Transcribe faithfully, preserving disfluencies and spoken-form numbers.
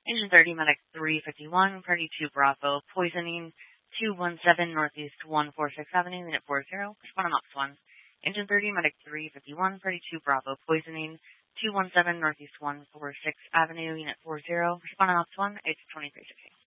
Engine thirty, Medic three fifty-one, Party two Bravo, poisoning two one seven Northeast one forty-six Avenue, Unit four zero, respond on Ops one. Engine thirty, Medic three fifty-one, Party two Bravo, poisoning two one seven Northeast one forty-six Avenue, Unit four zero, respond on Ops one, H twenty-three sixty.